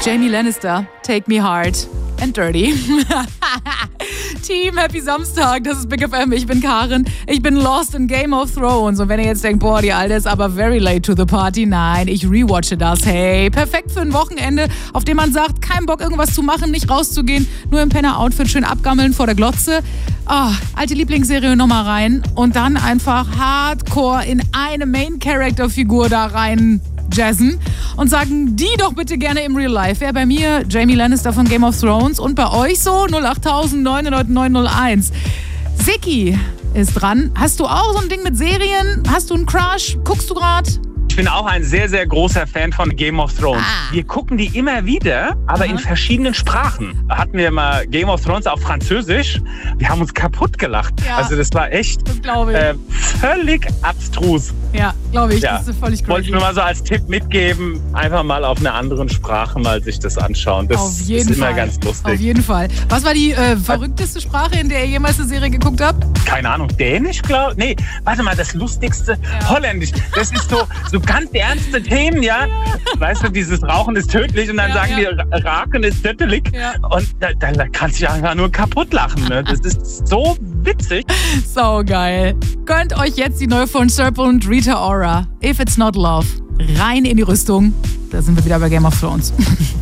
Jaime Lannister, Take Me Hard and Dirty. Team, Happy Samstag, das ist Big FM, ich bin Karin, ich bin lost in Game of Thrones und wenn ihr jetzt denkt, boah, die Alte ist aber very late to the party, nein, ich rewatche das, hey, perfekt für ein Wochenende, auf dem man sagt, kein Bock irgendwas zu machen, nicht rauszugehen, nur im Penner-Outfit schön abgammeln vor der Glotze, alte Lieblingsserie nochmal rein und dann einfach hardcore in eine Main-Character-Figur da rein jazzen und sagen die doch bitte gerne im Real Life. Wer bei mir? Jaime Lannister von Game of Thrones und bei euch so 08000 901. Siki ist dran. Hast du auch so ein Ding mit Serien? Hast du einen Crush? Guckst du gerade? Ich bin auch ein sehr, sehr großer Fan von Game of Thrones. Wir gucken die immer wieder, aber in verschiedenen Sprachen. Hatten wir mal Game of Thrones auf Französisch. Wir haben uns kaputt gelacht. Ja, also das war echt völlig abstrus. Ja, glaube ich. Ja. Das ist völlig crazy. Wollte ich nur mal so als Tipp mitgeben, einfach mal auf einer anderen Sprache mal sich das anschauen. Das ist immer ganz lustig. Auf jeden Fall. Was war die verrückteste Sprache, in der ihr jemals eine Serie geguckt habt? Keine Ahnung. Dänisch, glaube ich? Nee, warte mal, das Lustigste. Holländisch. Das ist so ganz ernste Themen, ja. Weißt du, dieses Rauchen ist tödlich und dann sagen die, Raken ist tödlich. Ja. Und da kannst du dich einfach nur kaputt lachen. Ne? Das ist so witzig. So geil. Gönnt euch jetzt die neue von Serpent und Rita Ora. If It's Not Love. Rein in die Rüstung. Da sind wir wieder bei Game of Thrones.